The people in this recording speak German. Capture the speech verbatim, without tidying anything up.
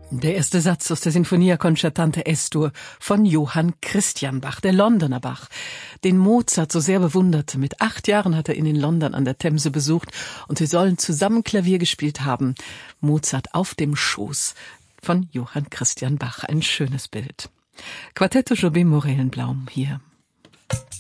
Der erste Satz aus der Sinfonia Concertante Es-Dur von Johann Christian Bach, der Londoner Bach, den Mozart so sehr bewunderte. Mit acht Jahren hat er ihn in London an der Themse besucht und sie sollen zusammen Klavier gespielt haben. Mozart auf dem Schoß von Johann Christian Bach. Ein schönes Bild. Quartetto Jobim Morellenblaum hier.